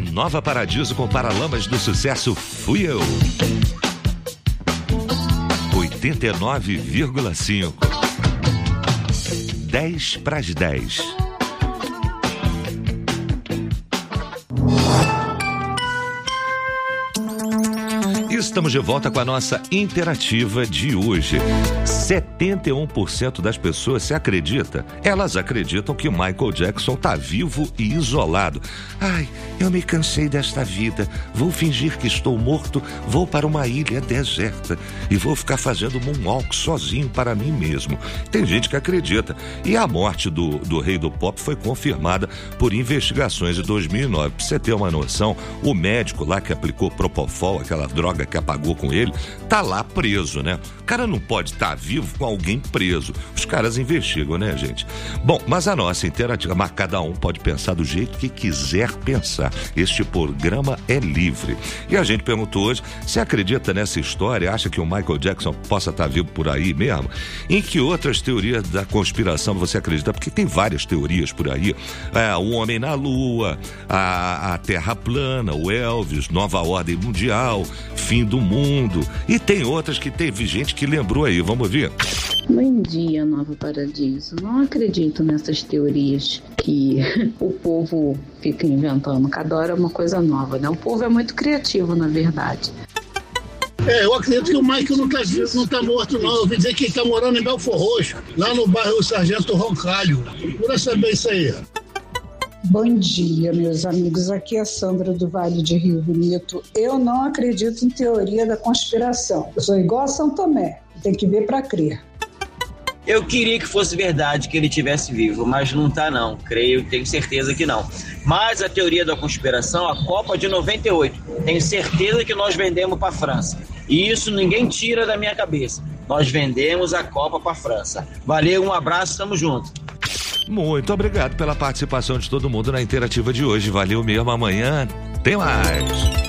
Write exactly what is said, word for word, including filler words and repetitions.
Nova Paradiso com Paralamas do Sucesso Fui Eu. oitenta e nove vírgula cinco. dez para as dez. Estamos de volta com a nossa interativa de hoje. setenta e um por cento das pessoas, se acredita, elas acreditam que o Michael Jackson tá vivo e isolado. Ai, eu me cansei desta vida, vou fingir que estou morto, vou para uma ilha deserta e vou ficar fazendo moonwalk sozinho para mim mesmo. Tem gente que acredita. E a morte do, do rei do pop foi confirmada por investigações de dois mil e nove. Pra você ter uma noção, o médico lá que aplicou Propofol, aquela droga que apagou com ele, tá lá preso, né? O cara não pode estar vivo com alguém preso. Os caras investigam, né, gente? Bom, mas a nossa interativa, mas cada um pode pensar do jeito que quiser pensar. Este programa é livre. E a gente perguntou hoje, você acredita nessa história? Acha que o Michael Jackson possa estar vivo por aí mesmo? Em que outras teorias da conspiração você acredita? Porque tem várias teorias por aí. É, o homem na lua, a, a terra plana, o Elvis, nova ordem mundial, fim do mundo. E tem outras que teve gente que lembrou aí. Vamos ver? Bom dia, Nova Paradiso. Não acredito nessas teorias que o povo fica inventando. Cada hora é uma coisa nova, né? O povo é muito criativo, na verdade. É, eu acredito que o Michael não tá, não tá morto, não. Eu ouvi dizer que ele tá morando em Belfor Roxo, lá no bairro Sargento Roncalho. Procura saber isso aí. Bom dia, meus amigos. Aqui é a Sandra do Vale de Rio Bonito. Eu não acredito em teoria da conspiração. Eu sou igual a São Tomé. Tem que ver para crer. Eu queria que fosse verdade que ele estivesse vivo, mas não tá não. Creio, tenho certeza que não. Mas a teoria da conspiração, a Copa de noventa e oito, tenho certeza que nós vendemos para a França. E isso ninguém tira da minha cabeça. Nós vendemos a Copa para a França. Valeu, um abraço, tamo junto. Muito obrigado pela participação de todo mundo na interativa de hoje. Valeu mesmo, amanhã tem mais.